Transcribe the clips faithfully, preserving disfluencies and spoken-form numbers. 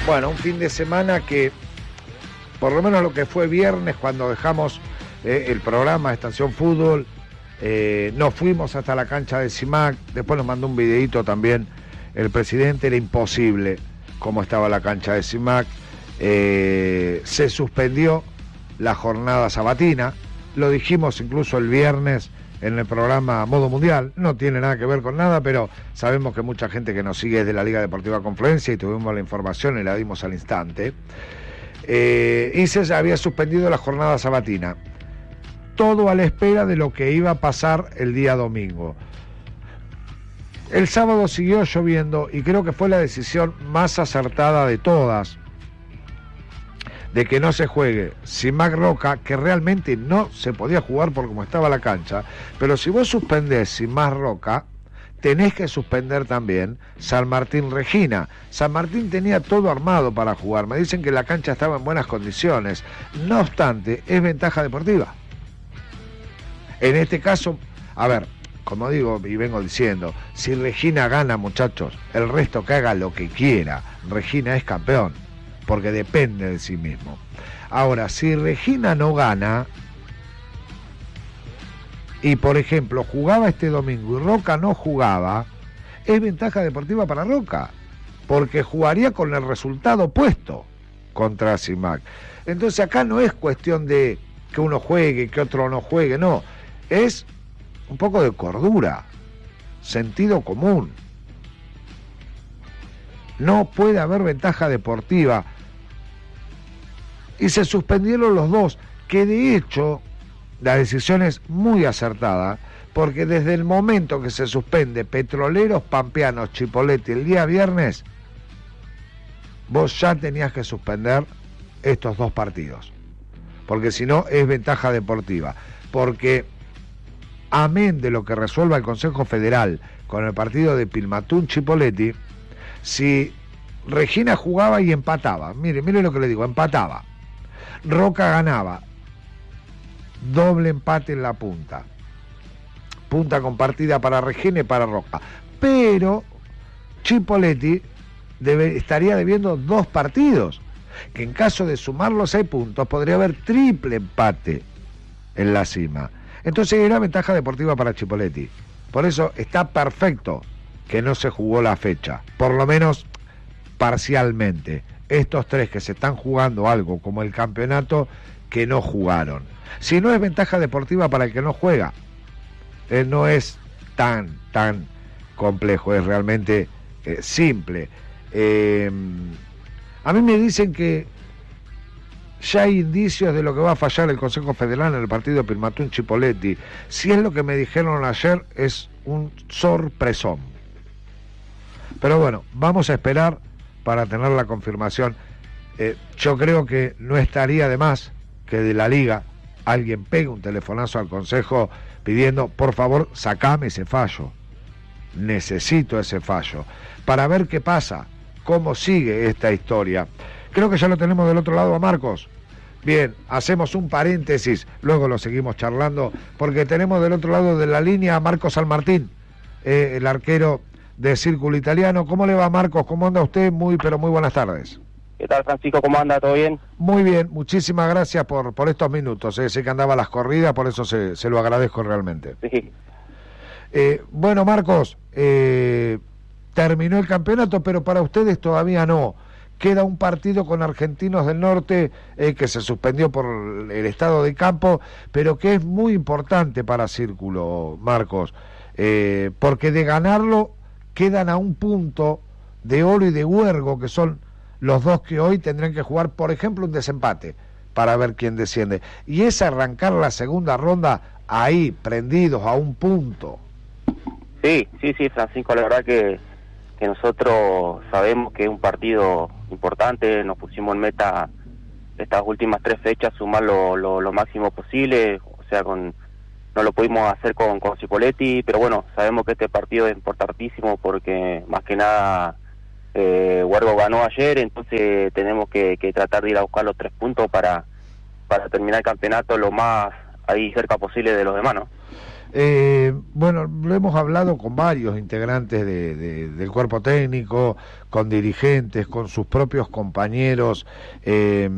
Bueno, un fin de semana que, por lo menos lo que fue viernes, cuando dejamos eh, el programa Estación Fútbol, eh, nos fuimos hasta la cancha de CIMAC, después nos mandó un videíto también el presidente, era imposible cómo estaba la cancha de CIMAC, eh, se suspendió la jornada sabatina, lo dijimos incluso el viernes en el programa Modo Mundial, no tiene nada que ver con nada, pero sabemos que mucha gente que nos sigue es de la Liga Deportiva Confluencia y tuvimos la información y la dimos al instante. Eh, y se había suspendido la jornada sabatina. Todo a la espera de lo que iba a pasar el día domingo. El sábado siguió lloviendo y creo que fue la decisión más acertada de todas, de que no se juegue CIMAC Roca, que realmente no se podía jugar por cómo estaba la cancha, pero si vos suspendés CIMAC Roca, tenés que suspender también San Martín Regina. San Martín tenía todo armado para jugar, me dicen que la cancha estaba en buenas condiciones, no obstante, es ventaja deportiva. En este caso, a ver, como digo y vengo diciendo, si Regina gana, muchachos, el resto que haga lo que quiera, Regina es campeón, porque depende de sí mismo. Ahora, si Regina no gana, y por ejemplo jugaba este domingo y Roca no jugaba, es ventaja deportiva para Roca, porque jugaría con el resultado opuesto contra CIMAC. Entonces acá no es cuestión de que uno juegue, que otro no juegue, no, es un poco de cordura, sentido común. No puede haber ventaja deportiva. Y se suspendieron los dos, que de hecho la decisión es muy acertada, porque desde el momento que se suspende Petroleros, Pampeanos, Chipoleti el día viernes, vos ya tenías que suspender estos dos partidos, porque si no es ventaja deportiva, porque amén de lo que resuelva el Consejo Federal con el partido de Pilmatún Chipoleti, si Regina jugaba y empataba, mire, mire lo que le digo, empataba, Roca ganaba, doble empate en la punta, punta compartida para Regina y para Roca, pero Chipoleti debe, estaría debiendo dos partidos, que en caso de sumar los seis puntos podría haber triple empate en la cima. Entonces era ventaja deportiva para Chipoleti, por eso está perfecto que no se jugó la fecha, por lo menos parcialmente. Estos tres que se están jugando algo como el campeonato, que no jugaron. Si no es ventaja deportiva para el que no juega, eh, no es tan, tan complejo, es realmente eh, simple. Eh, a mí me dicen que ya hay indicios de lo que va a fallar el Consejo Federal en el partido de Pilmatún Chipoleti. Si es lo que me dijeron ayer, es un sorpresón. Pero bueno, vamos a esperar para tener la confirmación. Eh, yo creo que no estaría de más que de la Liga alguien pegue un telefonazo al Consejo pidiendo, por favor, sacame ese fallo. Necesito ese fallo para ver qué pasa, cómo sigue esta historia. Creo que ya lo tenemos del otro lado a Marcos. Bien, hacemos un paréntesis, luego lo seguimos charlando, porque tenemos del otro lado de la línea a Marcos San Martín, eh, el arquero de Círculo Italiano. ¿Cómo le va, Marcos? ¿Cómo anda usted? Muy, pero muy buenas tardes. ¿Qué tal, Francisco? ¿Cómo anda? ¿Todo bien? Muy bien, muchísimas gracias por, por estos minutos. Eh. Sé que andaba a las corridas, por eso se, se lo agradezco realmente. Sí. Eh, bueno, Marcos, eh, terminó el campeonato, pero para ustedes todavía no. Queda un partido con Argentinos del Norte eh, que se suspendió por el estado de campo, pero que es muy importante para Círculo, Marcos, eh, porque de ganarlo quedan a un punto de Oro y de Huergo, que son los dos que hoy tendrán que jugar, por ejemplo, un desempate para ver quién desciende. Y es arrancar la segunda ronda ahí, prendidos a un punto. Sí, sí, sí, Francisco, la verdad que, que nosotros sabemos que es un partido importante, nos pusimos en meta estas últimas tres fechas, sumar lo, lo, lo máximo posible, o sea, con no lo pudimos hacer con, con Cipolletti, pero bueno, sabemos que este partido es importantísimo porque más que nada eh, Huergo ganó ayer, entonces tenemos que, que tratar de ir a buscar los tres puntos para, para terminar el campeonato lo más ahí cerca posible de los demás, ¿no? Eh, bueno, lo hemos hablado con varios integrantes de, de, del cuerpo técnico, con dirigentes, con sus propios compañeros. Eh,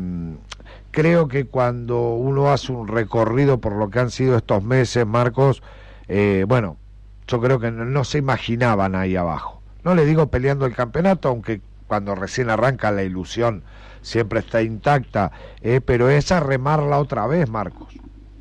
creo que cuando uno hace un recorrido por lo que han sido estos meses, Marcos, eh, bueno, yo creo que no, no se imaginaban ahí abajo. No le digo peleando el campeonato, aunque cuando recién arranca la ilusión siempre está intacta, eh, pero es a remarla otra vez, Marcos.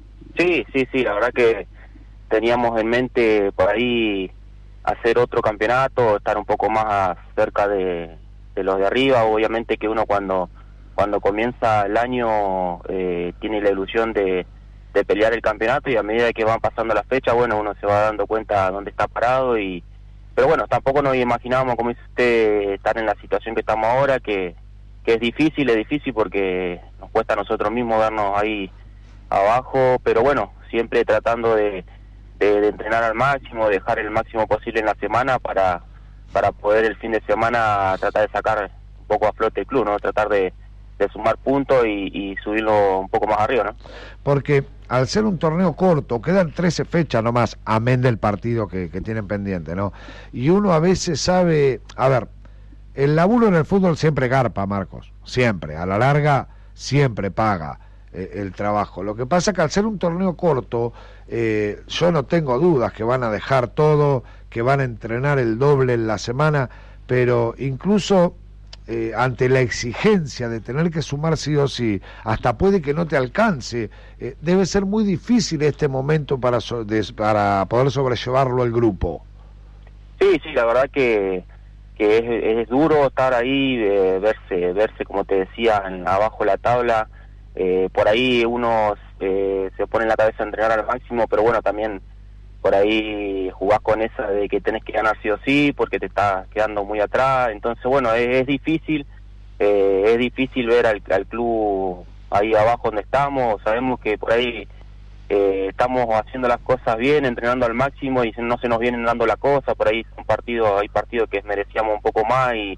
Sí, sí, sí, la verdad que teníamos en mente por ahí hacer otro campeonato, estar un poco más cerca de, de los de arriba. Obviamente que uno cuando cuando comienza el año eh, tiene la ilusión de, de pelear el campeonato, y a medida que van pasando las fechas, bueno, uno se va dando cuenta dónde está parado. Y pero bueno, tampoco nos imaginábamos, como dice usted, estar en la situación que estamos ahora, que, que es difícil, es difícil porque nos cuesta a nosotros mismos vernos ahí abajo, pero bueno, siempre tratando de De, de entrenar al máximo, dejar el máximo posible en la semana para para poder el fin de semana tratar de sacar un poco a flote el club, ¿no? Tratar de, de sumar puntos y, y subirlo un poco más arriba, ¿no? Porque al ser un torneo corto, quedan trece fechas nomás, amén del partido que, que tienen pendiente, ¿no? Y uno a veces sabe, a ver, el laburo en el fútbol siempre garpa, Marcos, siempre, a la larga siempre paga el trabajo. Lo que pasa es que al ser un torneo corto, eh, yo no tengo dudas que van a dejar todo, que van a entrenar el doble en la semana, pero incluso eh, ante la exigencia de tener que sumar sí o sí, hasta puede que no te alcance, eh, debe ser muy difícil este momento para, so de, para poder sobrellevarlo el grupo. Sí, sí, la verdad que, que es, es duro estar ahí, eh, verse, verse como te decía, en, abajo de la tabla. Eh, por ahí uno eh, se pone en la cabeza a entrenar al máximo, pero bueno, también por ahí jugás con esa de que tenés que ganar sí o sí, porque te estás quedando muy atrás. Entonces bueno, es, es difícil, eh, es difícil ver al, al club ahí abajo donde estamos. Sabemos que por ahí eh, estamos haciendo las cosas bien, entrenando al máximo, y no se nos vienen dando la cosa. Por ahí son partidos, hay partidos que merecíamos un poco más, y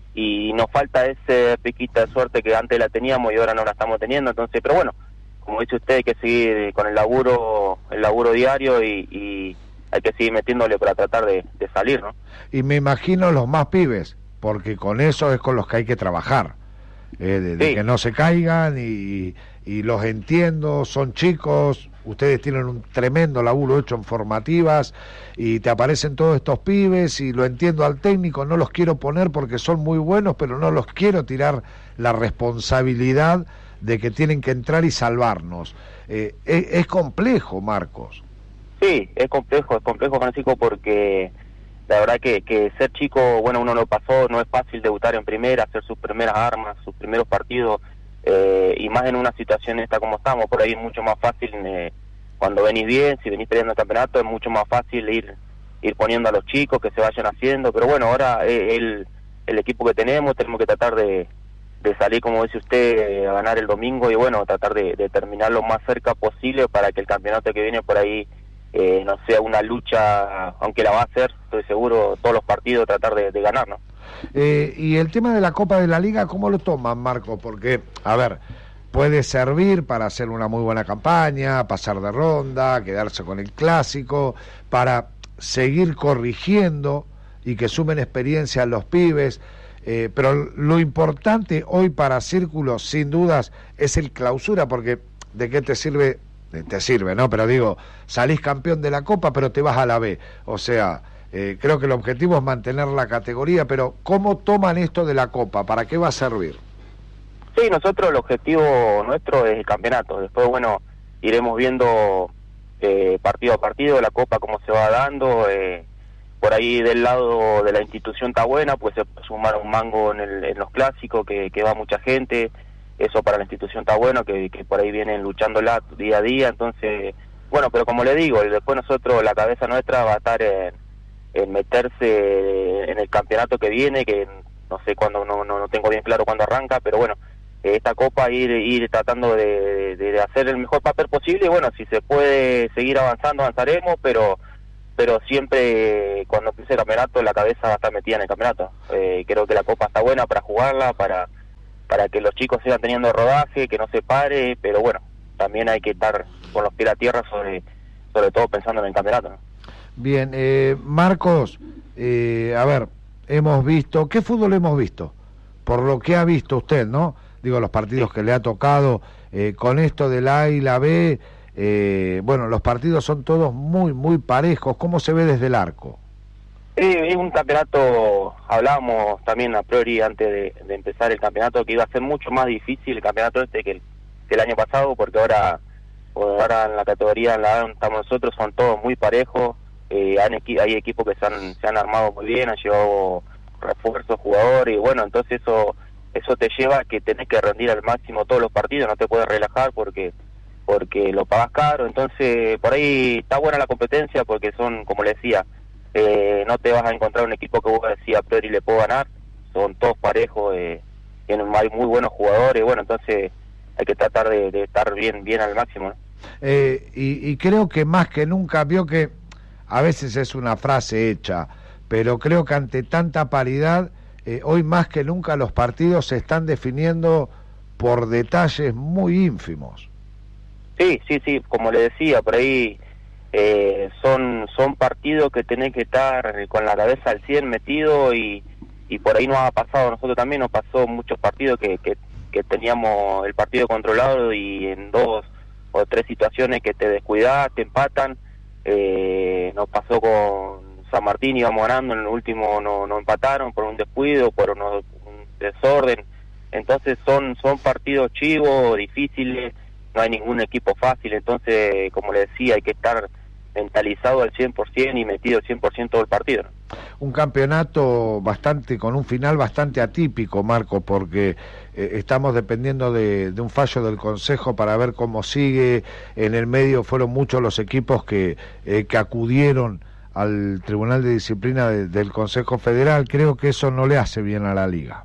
y nos falta ese piquita de suerte que antes la teníamos y ahora no la estamos teniendo. Entonces, pero bueno, como dice usted, hay que seguir con el laburo, el laburo diario, y, y hay que seguir metiéndole para tratar de, de salir, ¿no? Y me imagino los más pibes, porque con eso es con los que hay que trabajar, eh, de, de sí. que no se caigan, y, y los entiendo, son chicos, ustedes tienen un tremendo laburo hecho en formativas, y te aparecen todos estos pibes, y lo entiendo al técnico, no los quiero poner porque son muy buenos, pero no los quiero tirar la responsabilidad de que tienen que entrar y salvarnos. Eh, es, es complejo, Marcos. Sí, es complejo, es complejo, Francisco, porque la verdad que, que ser chico, bueno, uno lo pasó, no es fácil debutar en primera, hacer sus primeras armas, sus primeros partidos, eh, y más en una situación esta como estamos. Por ahí es mucho más fácil, eh, cuando venís bien, si venís peleando el campeonato, es mucho más fácil ir ir poniendo a los chicos que se vayan haciendo. Pero bueno, ahora eh, el, el equipo que tenemos, tenemos que tratar de, de salir, como dice usted, eh, a ganar el domingo, y bueno, tratar de, de terminar lo más cerca posible para que el campeonato que viene por ahí eh, no sea una lucha, aunque la va a hacer, estoy seguro, todos los partidos tratar de, de ganar, ¿no? Eh, y el tema de la Copa de la Liga, ¿cómo lo toman, Marco? Porque, a ver, puede servir para hacer una muy buena campaña, pasar de ronda, quedarse con el clásico, para seguir corrigiendo y que sumen experiencia a los pibes, eh, pero lo importante hoy para Círculo, sin dudas, es el clausura, porque ¿de qué te sirve? Te sirve, ¿no? Pero digo, salís campeón de la Copa, pero te vas a la B, o sea... Eh, creo que el objetivo es mantener la categoría, pero ¿cómo toman esto de la Copa? ¿Para qué va a servir? Sí, nosotros el objetivo nuestro es el campeonato. Después, bueno, iremos viendo eh, partido a partido la Copa, cómo se va dando. Eh, por ahí del lado de la institución está buena, pues se puede sumar un mango en, el, en los clásicos, que, que va mucha gente. Eso para la institución está bueno, que, que por ahí vienen luchándola día a día. Entonces, bueno, pero como le digo, después nosotros, la cabeza nuestra va a estar en... en meterse en el campeonato que viene, que no sé cuándo, no, no, no tengo bien claro cuándo arranca, pero bueno, esta Copa ir ir tratando de, de, de hacer el mejor papel posible, y bueno, si se puede seguir avanzando, avanzaremos, pero pero siempre cuando empiece el campeonato la cabeza va a estar metida en el campeonato. Eh, creo que la Copa está buena para jugarla, para para que los chicos sigan teniendo rodaje, que no se pare, pero bueno, también hay que estar con los pies a tierra sobre sobre todo pensando en el campeonato, ¿no? Bien, eh, Marcos, eh, a ver, hemos visto, ¿qué fútbol hemos visto? Por lo que ha visto usted, ¿no? Digo, los partidos Sí. que le ha tocado, eh, con esto de la A y la B, eh, bueno, los partidos son todos muy, muy parejos. ¿Cómo se ve desde el arco? Sí, es un campeonato, hablábamos también a priori antes de, de empezar el campeonato, que iba a ser mucho más difícil el campeonato este que el, que el año pasado, porque ahora, ahora en la categoría en la A donde estamos nosotros son todos muy parejos. Eh, han equi hay equipos que se han, se han armado muy bien, han llevado refuerzos, jugadores, y bueno, entonces eso eso te lleva a que tenés que rendir al máximo todos los partidos, no te puedes relajar porque porque lo pagas caro. Entonces por ahí está buena la competencia porque son, como le decía, eh, no te vas a encontrar un equipo que vos decís a priori le puedo ganar, son todos parejos, eh, tienen, hay muy buenos jugadores, bueno, entonces hay que tratar de, de estar bien bien al máximo, ¿no? Eh, y, y creo que más que nunca, vio que a veces es una frase hecha, pero creo que ante tanta paridad, eh, hoy más que nunca los partidos se están definiendo por detalles muy ínfimos. Sí, sí, sí, como le decía, por ahí eh, son son partidos que tenés que estar con la cabeza al cien metido y, y por ahí nos ha pasado, a nosotros también nos pasó muchos partidos que, que, que teníamos el partido controlado y en dos o tres situaciones que te descuidás, te empatan. Eh, nos pasó con San Martín, íbamos ganando, en el último no, no empataron por un descuido, por uno, un desorden. Entonces son son partidos chivos, difíciles, no hay ningún equipo fácil, entonces como le decía hay que estar mentalizado al cien por ciento y metido al cien por ciento todo el partido, ¿no? Un campeonato bastante, con un final bastante atípico, Marco, porque eh, estamos dependiendo de, de un fallo del Consejo para ver cómo sigue. En el medio fueron muchos los equipos que, eh, que acudieron al Tribunal de Disciplina de, del Consejo Federal. Creo que eso no le hace bien a la liga.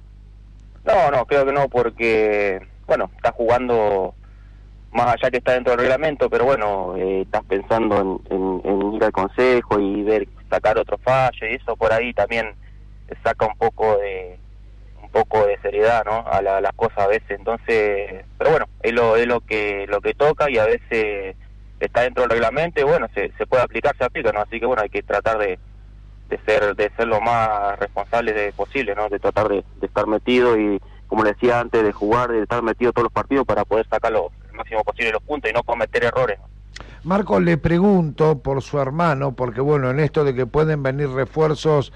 No, no, creo que no, porque, bueno, está jugando más allá que está dentro del reglamento, pero bueno, eh, estás pensando en, en, en ir al consejo y ver, sacar otro fallo, y eso por ahí también saca un poco de un poco de seriedad, ¿no? A, la, a las cosas a veces. Entonces, pero bueno, es lo es lo que lo que toca y a veces está dentro del reglamento y bueno, se, se puede aplicar, se aplica, ¿no? Así que bueno, hay que tratar de de ser de ser lo más responsable de posible, ¿no? De tratar de, de estar metido y, como le decía antes, de jugar, de estar metido todos los partidos para poder sacar lo, el máximo posible los puntos y no cometer errores, ¿no? Marco, le pregunto por su hermano, porque bueno, en esto de que pueden venir refuerzos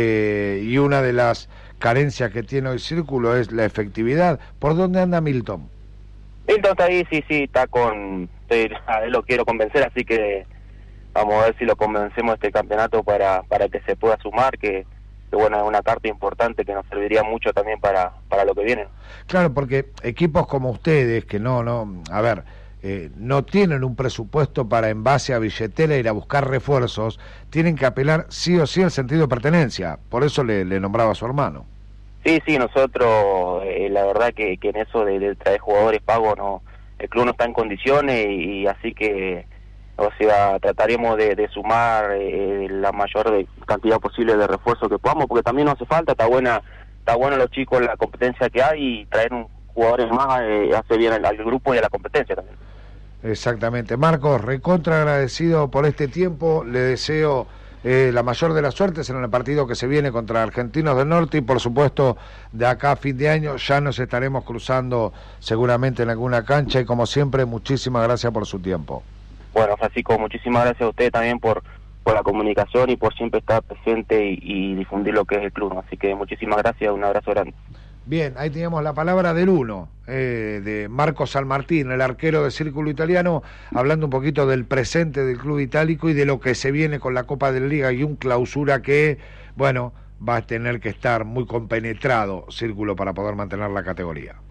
eh, y una de las carencias que tiene hoy Círculo es la efectividad. ¿Por dónde anda Milton? Milton está ahí, sí, sí, está con... Estoy, a él lo quiero convencer, así que vamos a ver si lo convencemos este campeonato para para que se pueda sumar, que, que bueno, es una carta importante que nos serviría mucho también para, para lo que viene. Claro, porque equipos como ustedes, que no, no, a ver... Eh, no tienen un presupuesto para en base a billetera ir a buscar refuerzos, tienen que apelar sí o sí al sentido de pertenencia, por eso le, le nombraba a su hermano. Sí, sí, nosotros, eh, la verdad que, que en eso de, de traer jugadores pagos, no, el club no está en condiciones y, y así que, o sea, trataremos de, de sumar eh, la mayor de, cantidad posible de refuerzos que podamos, porque también nos hace falta, está buena, está bueno los chicos, la competencia que hay, y traer un jugadores más eh, hace bien al, al grupo y a la competencia también. Exactamente. Marcos, recontra agradecido por este tiempo, le deseo eh, la mayor de las suertes en el partido que se viene contra Argentinos del Norte y por supuesto de acá a fin de año ya nos estaremos cruzando seguramente en alguna cancha y como siempre muchísimas gracias por su tiempo. Bueno, Francisco, muchísimas gracias a usted también por, por la comunicación y por siempre estar presente y, y difundir lo que es el club, ¿no? Así que muchísimas gracias, un abrazo grande. Bien, ahí teníamos la palabra del uno, eh, de Marco San Martín, el arquero de Círculo Italiano, hablando un poquito del presente del club itálico y de lo que se viene con la Copa de la Liga y un clausura que, bueno, va a tener que estar muy compenetrado Círculo para poder mantener la categoría.